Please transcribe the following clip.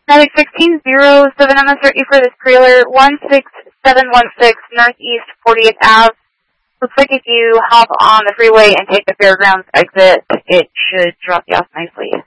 Medic 1607, I'm going to start you for this trailer, 16716 Northeast 40th Ave. Looks like if you hop on the freeway and take the Fairgrounds exit, it should drop you off nicely.